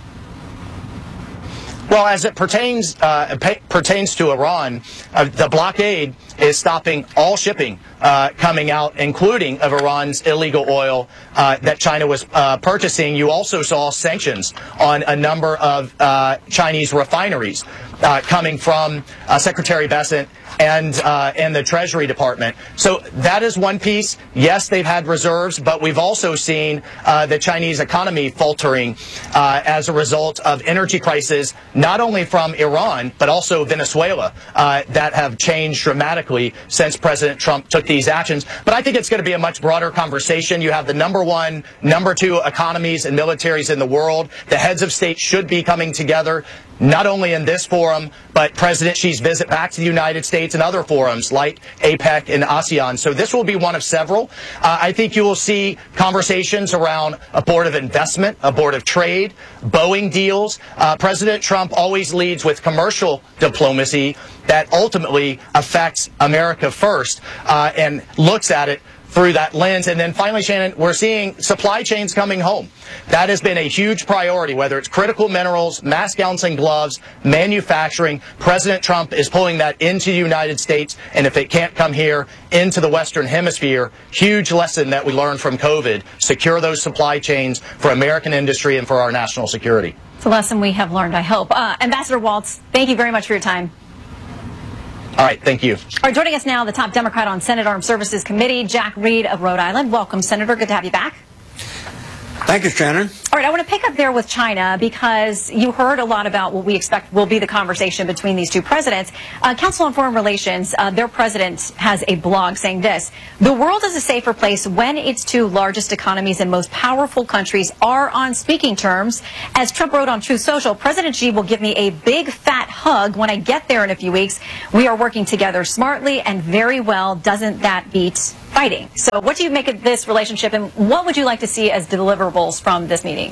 Well, as it pertains to Iran, the blockade is stopping all shipping coming out, including of Iran's illegal oil that China was purchasing. You also saw sanctions on a number of Chinese refineries coming from Secretary Bessent and the Treasury Department. So that is one piece. Yes, they've had reserves, but we've also seen the Chinese economy faltering as a result of energy prices, not only from Iran, but also Venezuela, that have changed dramatically since President Trump took these actions. But I think it's going to be a much broader conversation. You have the number one, number two economies and militaries in the world. The heads of state should be coming together. not only in this forum, but President Xi's visit back to the United States and other forums like APEC and ASEAN. So this will be one of several. I think you will see conversations around a board of investment, a board of trade, Boeing deals. President Trump always leads with commercial diplomacy that ultimately affects America first and looks at it through that lens. And then finally, Shannon, we're seeing supply chains coming home. That has been a huge priority, whether it's critical minerals, mask gowns and gloves, manufacturing. President Trump is pulling that into the United States, and if it can't come here, into the Western Hemisphere. Huge lesson that we learned from COVID. Secure those supply chains for American industry and for our national security. It's a lesson we have learned, I hope. Ambassador Waltz, thank you very much for your time. All right, thank you. All right, joining us now, the top Democrat on Senate Armed Services Committee, Jack Reed of Rhode Island. Welcome, Senator. Good to have you back. Thank you, Shannon. All right, I want to pick up there with China because you heard a lot about what we expect will be the conversation between these two presidents. Council on Foreign Relations, their president has a blog saying this: the world is a safer place when its two largest economies and most powerful countries are on speaking terms. As Trump wrote on Truth Social, President Xi will give me a big fat hug when I get there in a few weeks. We are working together smartly and very well. Doesn't that beat fighting? So what do you make of this relationship, and what would you like to see as deliverables from this meeting?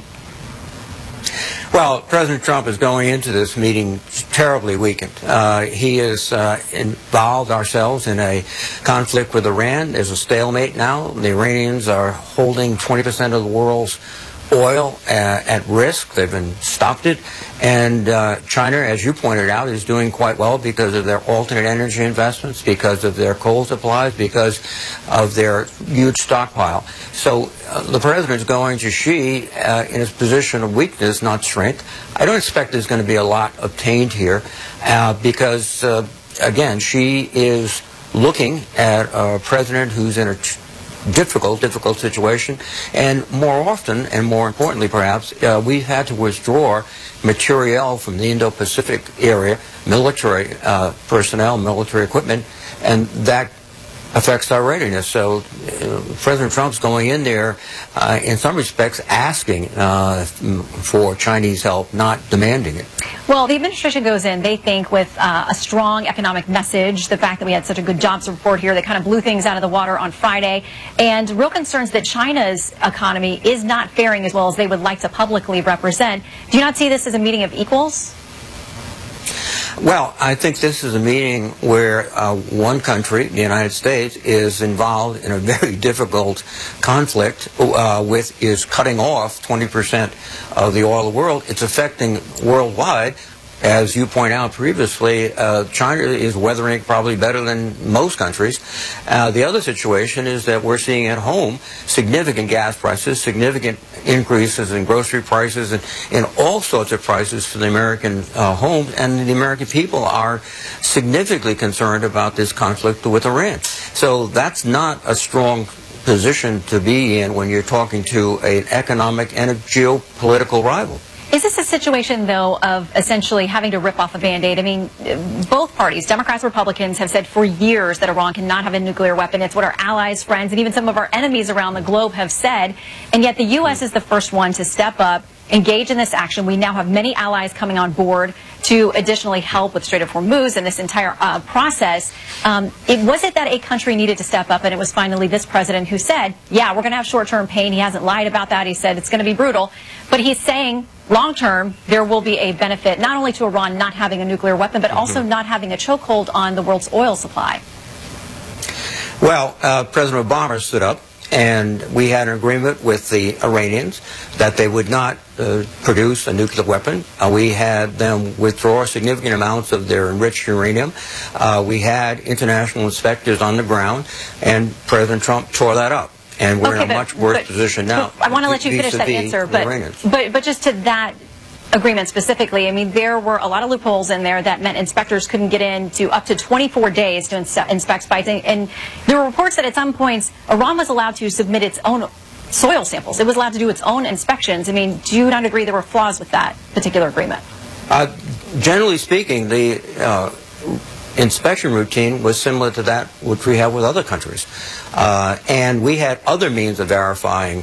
Well, President Trump is going into this meeting terribly weakened. He has involved ourselves in a conflict with Iran. There's a stalemate now. The Iranians are holding 20% of the world's oil at risk. They've been stopped it. And China, as you pointed out, is doing quite well because of their alternate energy investments, because of their coal supplies, because of their huge stockpile. So the president is going to Xi in his position of weakness, not strength. I don't expect there's going to be a lot obtained here because, again, Xi is looking at a president who's in a difficult situation, and more often, and more importantly perhaps, we've had to withdraw materiel from the Indo-Pacific area, military personnel, military equipment, and that affects our readiness. So President Trump's going in there, in some respects, asking for Chinese help, not demanding it. Well, the administration goes in, they think, with a strong economic message, the fact that we had such a good jobs report here that kind of blew things out of the water on Friday, and real concerns that China's economy is not faring as well as they would like to publicly represent. Do you not see this as a meeting of equals? Well, I think this is a meeting where one country, the United States, is involved in a very difficult conflict is cutting off 20% of the oil of the world. It's affecting worldwide. As you point out previously, China is weathering probably better than most countries. The other situation is that we're seeing at home significant gas prices, significant increases in grocery prices, and in all sorts of prices for the American home, and the American people are significantly concerned about this conflict with Iran. So that's not a strong position to be in when you're talking to an economic and a geopolitical rival. Is this a situation, though, of essentially having to rip off a Band-Aid? I mean, both parties, Democrats, Republicans, have said for years that Iran cannot have a nuclear weapon. It's what our allies, friends, and even some of our enemies around the globe have said. And yet the U.S. is the first one to step up, engage in this action. We now have many allies coming on board to additionally help with Strait of Hormuz and this entire process. Was it that a country needed to step up, and it was finally this president who said, yeah, we're going to have short-term pain. He hasn't lied about that. He said it's going to be brutal. But he's saying long-term, there will be a benefit not only to Iran not having a nuclear weapon, but also not having a chokehold on the world's oil supply. Well, President Obama stood up, and we had an agreement with the Iranians that they would not produce a nuclear weapon. We had them withdraw significant amounts of their enriched uranium. We had international inspectors on the ground, and President Trump tore that up. And we're in a much worse position now. I want to let you finish that answer, but just to that agreement specifically, I mean, there were a lot of loopholes in there that meant inspectors couldn't get in to up to 24 days to inspect sites. And there were reports that at some points, Iran was allowed to submit its own soil samples. It was allowed to do its own inspections. I mean, do you not agree there were flaws with that particular agreement? Generally speaking, the inspection routine was similar to that which we have with other countries. And we had other means of verifying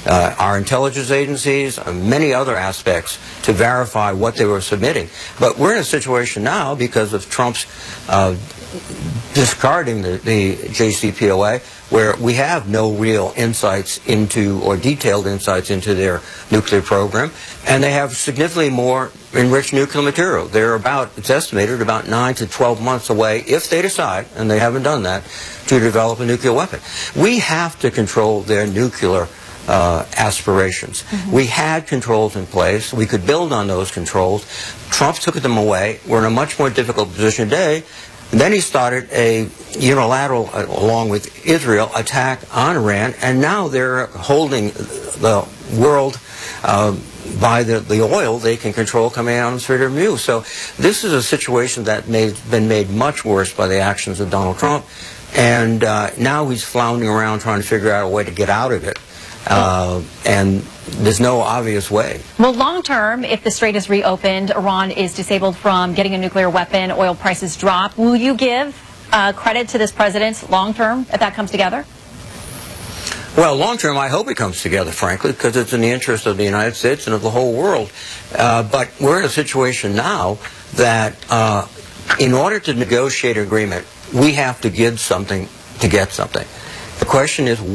our intelligence agencies, many other aspects to verify what they were submitting. But we're in a situation now because of Trump's discarding the JCPOA, where we have no real insights into or detailed insights into their nuclear program, and they have significantly more enriched nuclear material. They're it's estimated about 9 to 12 months away, if they decide, and they haven't done that, to develop a nuclear weapon. We have to control their nuclear aspirations. We had controls in place. We could build on those controls. Trump took them away. We're in a much more difficult position today. And then he started a unilateral, along with Israel, attack on Iran, and now they're holding the world by the oil they can control coming out of the Strait of Hormuz. So this is a situation that been made much worse by the actions of Donald Trump, and now he's floundering around trying to figure out a way to get out of it. And there's no obvious way. Well, long term, if the strait is reopened, Iran is disabled from getting a nuclear weapon, oil prices drop. Will you give credit to this president long term if that comes together? Well, long term, I hope it comes together, frankly, because it's in the interest of the United States and of the whole world. But we're in a situation now that in order to negotiate an agreement, we have to give something to get something. The question is,